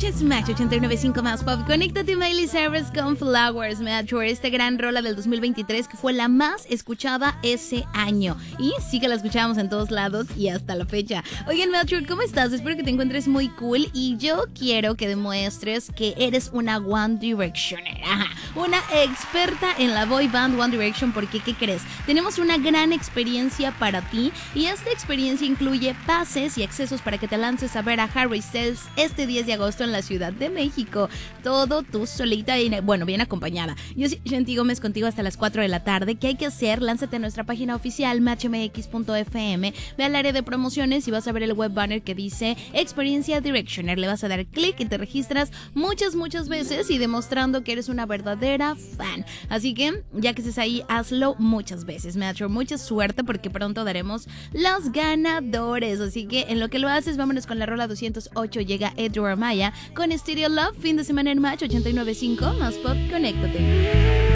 escuchas Match 89.5 más pop. Conéctate Miley Cyrus con Flowers, Match, esta gran rola del 2023 que fue la más escuchada ese año. Y sí que la escuchábamos en todos lados y hasta la fecha. Oigan, Match, ¿cómo estás? Espero que te encuentres muy cool y yo quiero que demuestres que eres una One Directionera. Una experta en la boy band One Direction, porque ¿qué crees? Tenemos una gran experiencia para ti y esta experiencia incluye pases y accesos para que te lances a ver a Harry Styles este 10 de agosto en la Ciudad de México. Todo tú solita y, bueno, bien acompañada. Yo soy Shanti Gómez contigo hasta las 4 de la tarde. ¿Qué hay que hacer? Lánzate a nuestra página oficial matchmx.fm, ve al área de promociones y vas a ver el web banner que dice Experiencia Directioner. Le vas a dar clic y te registras muchas veces y demostrando que eres una verdadera fan. Así que, ya que estés ahí, hazlo muchas veces. Match, mucha suerte porque pronto daremos los ganadores. Así que en lo que lo haces, vámonos con la rola 208. Llega Edward Maya con Stereo Love, fin de semana en Match 89.5 más pop. Conéctate.